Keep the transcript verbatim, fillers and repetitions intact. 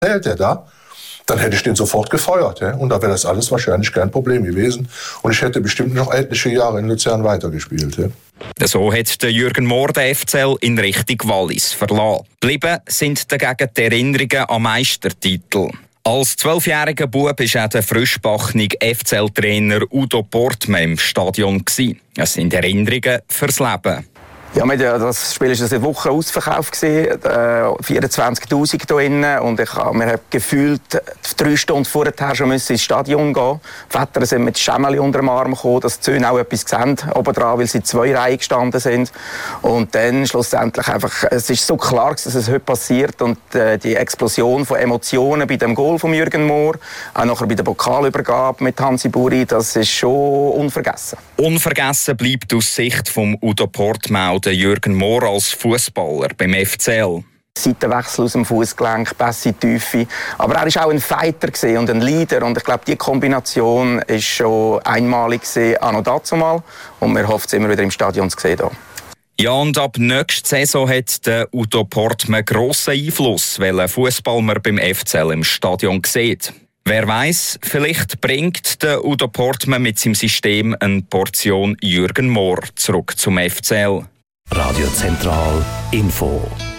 hätte da, dann hätte ich den sofort gefeuert. Ja? Und da wäre das alles wahrscheinlich kein Problem gewesen. Und ich hätte bestimmt noch etliche Jahre in Luzern weitergespielt. Ja? So hat der Jürgen Mohr den F C L in Richtung Wallis verlassen. Geblieben sind dagegen die Erinnerungen an Meistertitel. Als zwölfjähriger Bub war auch der frischbachene F C L-Trainer Udo Portmann im Stadion. Es sind Erinnerungen fürs Leben. Ja, das Spiel war seit Wochen ausverkauft, äh, vierundzwanzigtausend hier drin. Und ich, wir haben gefühlt drei Stunden vorher schon ins Stadion gehen. Die Väter sind mit Schemmeli unter dem Arm gekommen, dass die Söhne auch etwas gesehen obendran, weil sie zwei Reihen gestanden sind. Und dann schlussendlich einfach, es ist so klar, dass es heute passiert. Und äh, die Explosion von Emotionen bei dem Goal von Jürgen Mohr, auch nachher bei der Pokalübergabe mit Hansi Buri, das ist schon unvergessen. Unvergessen bleibt aus Sicht von Udo Portmann der Jürgen Mohr als Fußballer beim F C L. Seitenwechsel aus dem Fußgelenk, Pässe in die Tiefe. Aber er war auch ein Fighter und ein Leader. Und ich glaube, diese Kombination war schon einmalig auch noch dazumal. Und wir hoffen, es immer wieder im Stadion zu sehen. Hier. Ja, und ab nächster Saison hat der Udo Portmann grossen Einfluss, welchen Fußball man beim F C L im Stadion sieht. Wer weiss, vielleicht bringt der Udo Portmann mit seinem System eine Portion Jürgen Mohr zurück zum F C L. Radio Zentral Info.